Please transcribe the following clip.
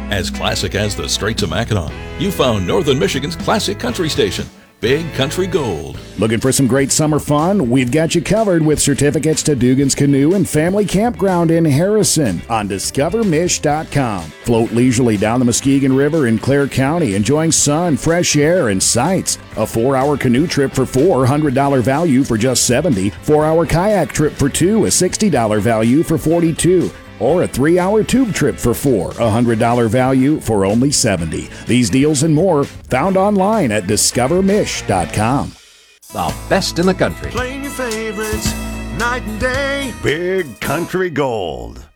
As classic as the Straits of Mackinac, you found Northern Michigan's classic country station, Big Country Gold. Looking for some great summer fun? We've got you covered with certificates to Dugan's Canoe and Family Campground in Harrison on DiscoverMich.com. Float leisurely down the Muskegon River in Clare County, enjoying sun, fresh air, and sights. A 4-hour canoe trip for $400 value for just $70. 4-hour kayak trip for 2, a $60 value for $42. Or a 3-hour tube trip for 4, $100 value for only $70. These deals and more found online at DiscoverMich.com. The best in the country. Playing your favorites night and day. Big Country Gold.